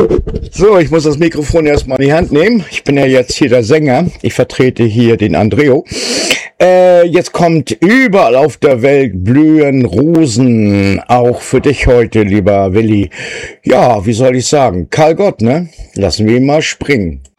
So, ich muss das Mikrofon erstmal in die Hand nehmen. Ich bin ja jetzt hier der Sänger. Ich vertrete hier den Andreo. Jetzt kommt überall auf der Welt blühen Rosen. Auch für dich heute, lieber Willi. Ja, wie soll ich sagen? Karl Gott, ne? Lassen wir ihn mal springen.